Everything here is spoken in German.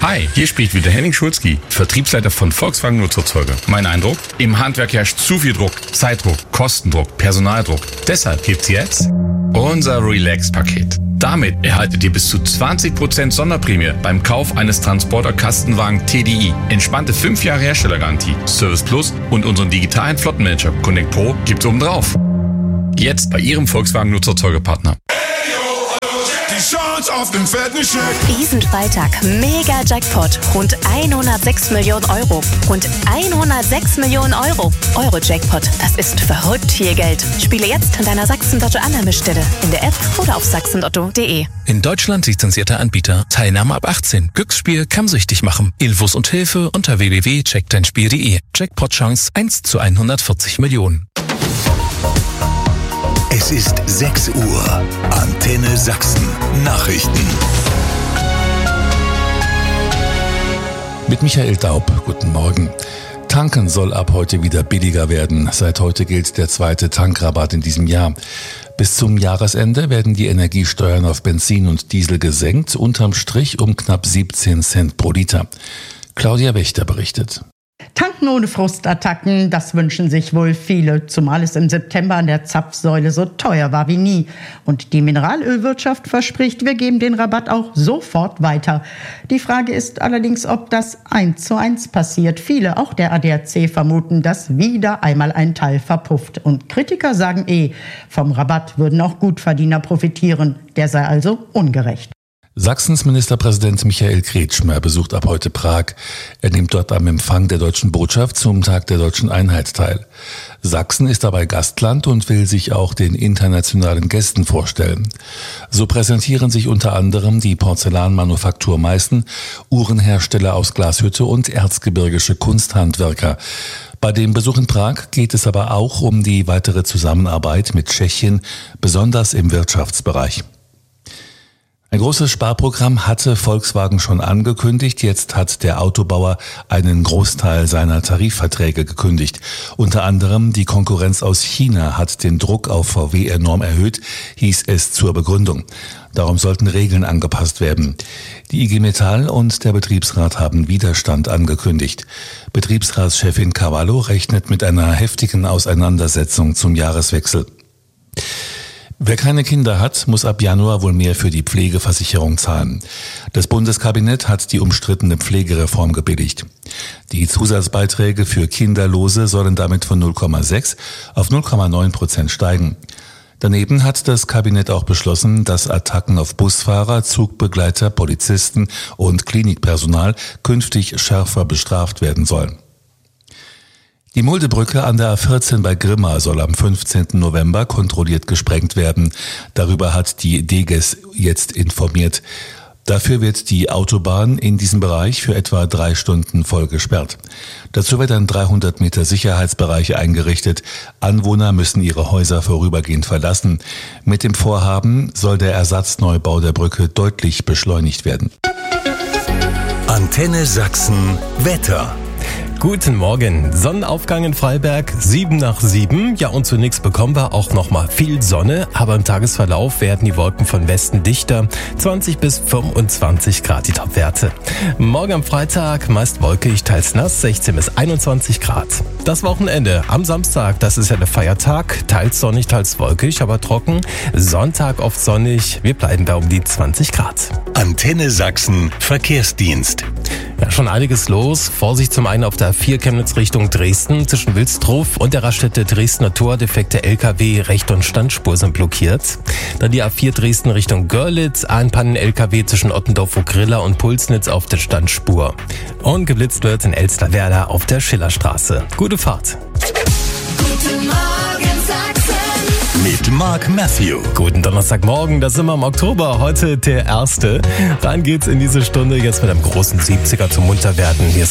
Hi, hier spricht wieder Henning Schulzki, Vertriebsleiter von Volkswagen Nutzfahrzeuge. Mein Eindruck? Im Handwerk herrscht zu viel Druck, Zeitdruck, Kostendruck, Personaldruck. Deshalb gibt's jetzt unser Relax-Paket. Damit erhaltet ihr bis zu 20% Sonderprämie beim Kauf eines Transporter-Kastenwagen TDI. Entspannte 5 Jahre Herstellergarantie, Service Plus und unseren digitalen Flottenmanager Connect Pro gibt's obendrauf. Jetzt bei Ihrem Volkswagen Nutzfahrzeuge-Partner. Auf den fetten Scheck. Diesen Freitag mega Jackpot. Rund 106 Millionen Euro. Rund 106 Millionen Euro. Euro-Jackpot. Das ist verrückt viel Geld. Spiele jetzt an deiner Sachsen-Lotto-Annahmestelle. In der App oder auf sachsenlotto.de. In Deutschland lizenzierter Anbieter. Teilnahme ab 18. Glücksspiel kann süchtig machen. Infos und Hilfe unter www.checkdeinspiel.de. Jackpot-Chance 1 zu 140 Millionen. Es ist 6 Uhr. Antenne Sachsen. Nachrichten. Mit Michael Daub. Guten Morgen. Tanken soll ab heute wieder billiger werden. Seit heute gilt der 2. Tankrabatt in diesem Jahr. Bis zum Jahresende werden die Energiesteuern auf Benzin und Diesel gesenkt, unterm Strich um knapp 17 Cent pro Liter. Claudia Wächter berichtet. Tanken ohne Frustattacken, das wünschen sich wohl viele, zumal es im September an der Zapfsäule so teuer war wie nie. Und die Mineralölwirtschaft verspricht, wir geben den Rabatt auch sofort weiter. Die Frage ist allerdings, ob das 1:1 passiert. Viele, auch der ADAC, vermuten, dass wieder einmal ein Teil verpufft. Und Kritiker sagen vom Rabatt würden auch Gutverdiener profitieren. Der sei also ungerecht. Sachsens Ministerpräsident Michael Kretschmer besucht ab heute Prag. Er nimmt dort am Empfang der deutschen Botschaft zum Tag der deutschen Einheit teil. Sachsen ist dabei Gastland und will sich auch den internationalen Gästen vorstellen. So präsentieren sich unter anderem die Porzellanmanufaktur Meißen, Uhrenhersteller aus Glashütte und erzgebirgische Kunsthandwerker. Bei dem Besuch in Prag geht es aber auch um die weitere Zusammenarbeit mit Tschechien, besonders im Wirtschaftsbereich. Ein großes Sparprogramm hatte Volkswagen schon angekündigt. Jetzt hat der Autobauer einen Großteil seiner Tarifverträge gekündigt. Unter anderem die Konkurrenz aus China hat den Druck auf VW enorm erhöht, hieß es zur Begründung. Darum sollten Regeln angepasst werden. Die IG Metall und der Betriebsrat haben Widerstand angekündigt. Betriebsratschefin Cavallo rechnet mit einer heftigen Auseinandersetzung zum Jahreswechsel. Wer keine Kinder hat, muss ab Januar wohl mehr für die Pflegeversicherung zahlen. Das Bundeskabinett hat die umstrittene Pflegereform gebilligt. Die Zusatzbeiträge für Kinderlose sollen damit von 0,6 auf 0,9% steigen. Daneben hat das Kabinett auch beschlossen, dass Attacken auf Busfahrer, Zugbegleiter, Polizisten und Klinikpersonal künftig schärfer bestraft werden sollen. Die Muldebrücke an der A14 bei Grimma soll am 15. November kontrolliert gesprengt werden. Darüber hat die Deges jetzt informiert. Dafür wird die Autobahn in diesem Bereich für etwa 3 Stunden voll gesperrt. Dazu wird ein 300 Meter Sicherheitsbereich eingerichtet. Anwohner müssen ihre Häuser vorübergehend verlassen. Mit dem Vorhaben soll der Ersatzneubau der Brücke deutlich beschleunigt werden. Antenne Sachsen Wetter. Guten Morgen. Sonnenaufgang in Freiberg, 7 nach 7. Ja, und zunächst bekommen wir auch nochmal viel Sonne, aber im Tagesverlauf werden die Wolken von Westen dichter. 20 bis 25 Grad die Topwerte. Morgen am Freitag meist wolkig, teils nass, 16 bis 21 Grad. Das Wochenende am Samstag, das ist ja der Feiertag, teils sonnig, teils wolkig, aber trocken. Sonntag oft sonnig, wir bleiben da um die 20 Grad. Antenne Sachsen Verkehrsdienst. Ja, schon einiges los. Vorsicht zum einen auf der A4 Chemnitz Richtung Dresden. Zwischen Wilsdruf und der Raststätte Dresdner Tor defekte LKW, Recht- und Standspur sind blockiert. Dann die A4 Dresden Richtung Görlitz. Ein Pannen-LKW zwischen Ottendorf-Vogrilla und Pulsnitz auf der Standspur. Und geblitzt wird in Elsterwerda auf der Schillerstraße. Gute Fahrt. Guten Morgen Sachsen. Mit Mark Matthew. Guten Donnerstagmorgen, da sind wir im Oktober, heute der 1. Dann geht's in diese Stunde jetzt mit einem großen 70er zum Munterwerden. Hier ist